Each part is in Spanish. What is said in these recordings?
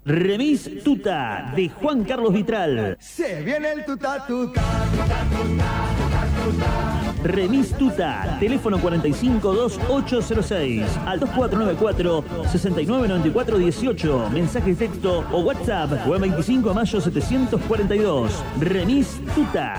Remis Tuta, de Juan Carlos Vitral. Se viene el tuta, tuta, tuta, tuta, tuta. Remis Tuta, teléfono 452806 al 2494-699418. Mensaje texto o WhatsApp o el 25 de mayo 742. Remis Tuta.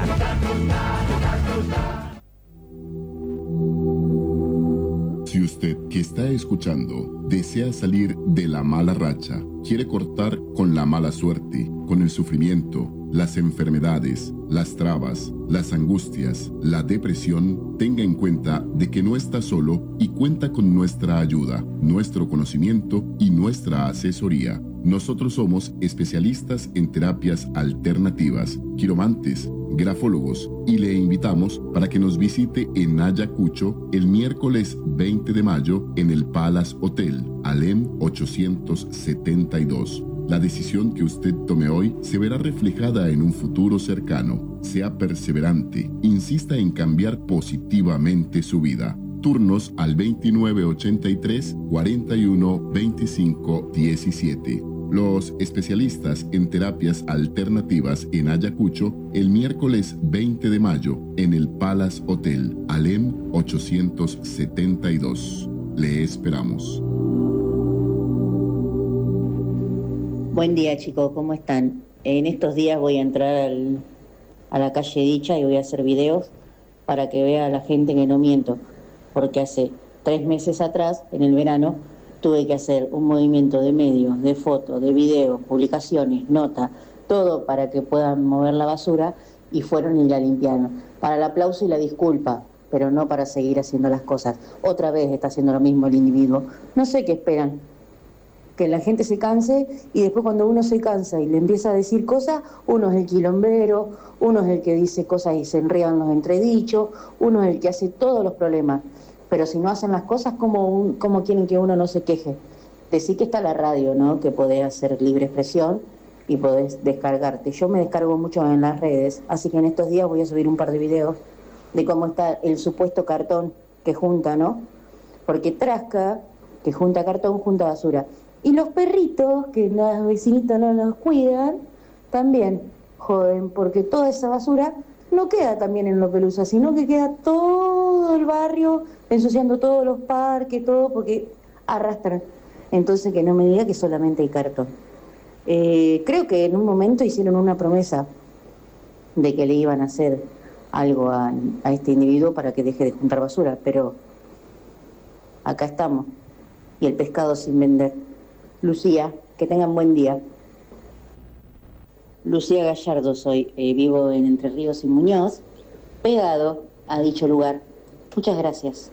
Si usted que está escuchando desea salir de la mala racha, quiere cortar con la mala suerte, con el sufrimiento, las enfermedades, las trabas, las angustias, la depresión, tenga en cuenta de que no está solo y cuenta con nuestra ayuda, nuestro conocimiento y nuestra asesoría. Nosotros somos especialistas en terapias alternativas, quiromantes, grafólogos, y le invitamos para que nos visite en Ayacucho el miércoles 20 de mayo en el Palace Hotel, Alem 872. La decisión que usted tome hoy se verá reflejada en un futuro cercano. Sea perseverante, insista en cambiar positivamente su vida. Turnos al 2983 41 25 17. Los especialistas en terapias alternativas en Ayacucho el miércoles 20 de mayo en el Palace Hotel, Alem 872. Le esperamos. Buen día, chicos, ¿cómo están? En estos días voy a entrar a la calle Dicha y voy a hacer videos para que vea la gente que no miento, porque hace 3 meses atrás, en el verano, tuve que hacer un movimiento de medios, de fotos, de videos, publicaciones, notas, todo para que puedan mover la basura, y fueron y la limpiaron. Para el aplauso y la disculpa, pero no para seguir haciendo las cosas. Otra vez está haciendo lo mismo el individuo. No sé qué esperan, que la gente se canse, y después cuando uno se cansa y le empieza a decir cosas, uno es el quilombero, uno es el que dice cosas y se enredan los entredichos, uno es el que hace todos los problemas. Pero si no hacen las cosas, ¿cómo quieren que uno no se queje? Decir que está la radio, ¿no? Que podés hacer libre expresión y podés descargarte. Yo me descargo mucho en las redes, así que en estos días voy a subir un par de videos de cómo está el supuesto cartón que junta, ¿no? Porque Trasca, que junta cartón, junta basura. Y los perritos, que los vecinitos no los cuidan, también joden, porque toda esa basura no queda también en los Pelusa, sino que queda todo el barrio ensuciando todos los parques, todo, porque arrastran. Entonces que no me diga que solamente hay cartón. Creo que en un momento hicieron una promesa de que le iban a hacer algo a este individuo para que deje de juntar basura, pero acá estamos, y el pescado sin vender. Lucía, que tengan buen día. Lucía Gallardo soy, vivo en Entre Ríos y Muñoz, pegado a dicho lugar. Muchas gracias.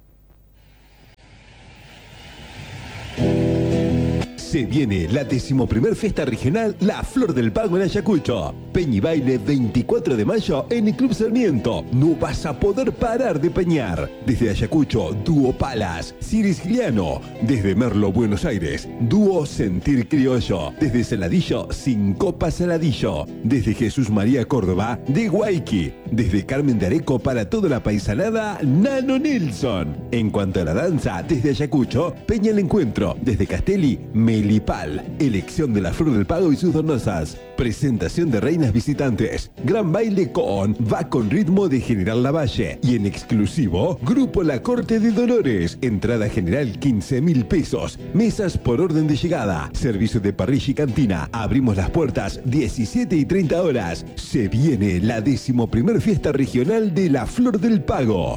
Se viene la 11ª fiesta regional La Flor del Pago en Ayacucho. Peña y baile 24 de mayo en el Club Sarmiento. No vas a poder parar de peñar. Desde Ayacucho, dúo Palas, Ciris Giliano. Desde Merlo, Buenos Aires, dúo Sentir Criollo. Desde Saladillo, Sincopa Saladillo. Desde Jesús María Córdoba, de Guayqui. Desde Carmen de Areco para toda la paisanada, Nano Nelson. En cuanto a la danza, desde Ayacucho, Peña el Encuentro. Desde Castelli, Melipal. Elección de la Flor del Pago y sus donosas. Presentación de reinas visitantes. Gran baile con Va con ritmo de General Lavalle. Y en exclusivo, Grupo La Corte de Dolores. Entrada general 15.000 pesos. Mesas por orden de llegada. Servicio de parrilla y cantina. Abrimos las puertas 17:30 horas. Se viene la 11ª fiesta regional de La Flor del Pago.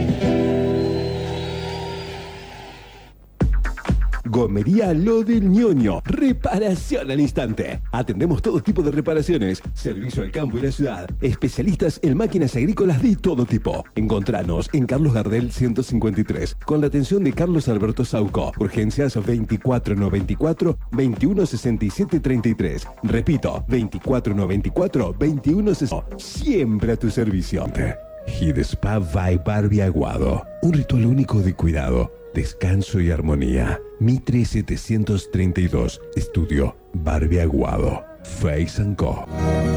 Gomería Lo del Ñoño. Reparación al instante. Atendemos todo tipo de reparaciones. Servicio al campo y la ciudad. Especialistas en máquinas agrícolas de todo tipo. Encontranos en Carlos Gardel 153. Con la atención de Carlos Alberto Sauco. Urgencias 2494-2167-33. Repito, 2494-2167. Siempre a tu servicio. Hidespa by Barbie Aguado. Un ritual único de cuidado, descanso y armonía. Mitre 732. Estudio Barbie Aguado. Face & Co.